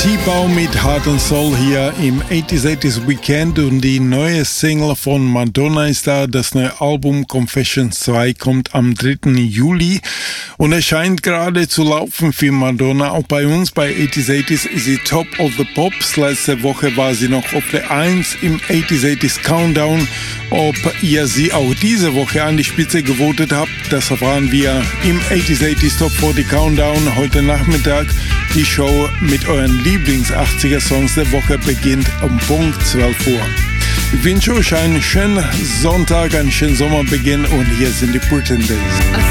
T-Baum mit Heart and Soul hier im 80s Weekend und die neue Single von Madonna ist da. Das neue Album Confessions 2 kommt am 3. Juli und es scheint gerade zu laufen für Madonna. Auch bei uns bei 80s ist sie Top of the Pops. Letzte Woche war sie noch auf der 1 im 80s Countdown. Ob ihr sie auch diese Woche an die Spitze gewotet habt, das erfahren wir im 80s Top 40 Countdown heute Nachmittag. Die Show mit euren Lieblings-80er-Songs der Woche beginnt um Punkt 12 Uhr. Ich wünsche euch einen schönen Sonntag, einen schönen Sommerbeginn und hier sind die Pretenders.